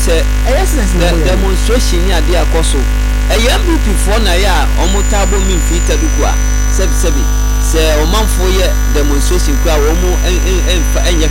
say demonstration ni ade akoso MPP for na ya omutabo mimfita dukwa sebi se omanfo ye demonstration kwa omo enye